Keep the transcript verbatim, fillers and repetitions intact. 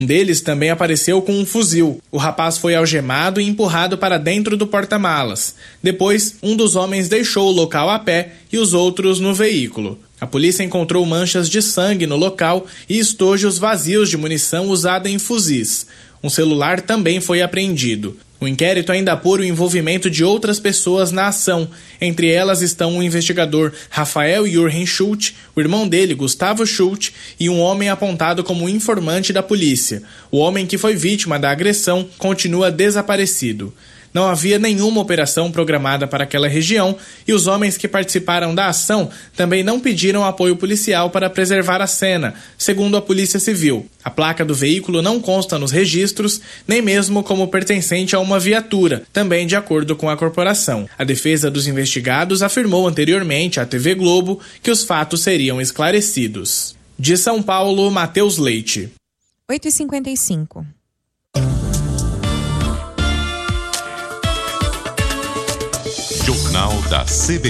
Um deles também apareceu com um fuzil. O rapaz foi algemado e empurrado para dentro do porta-malas. Depois, um dos homens deixou o local a pé e os outros no veículo. A polícia encontrou manchas de sangue no local e estojos vazios de munição usada em fuzis. Um celular também foi apreendido. O inquérito ainda apura o envolvimento de outras pessoas na ação. Entre elas estão o investigador Rafael Jürgen Schulte, o irmão dele, Gustavo Schulte, e um homem apontado como informante da polícia. O homem que foi vítima da agressão continua desaparecido. Não havia nenhuma operação programada para aquela região e os homens que participaram da ação também não pediram apoio policial para preservar a cena, segundo a Polícia Civil. A placa do veículo não consta nos registros, nem mesmo como pertencente a uma viatura, também de acordo com a corporação. A defesa dos investigados afirmou anteriormente à T V Globo que os fatos seriam esclarecidos. De São Paulo, Matheus Leite. oito e cinquenta e cinco. Jornal da C B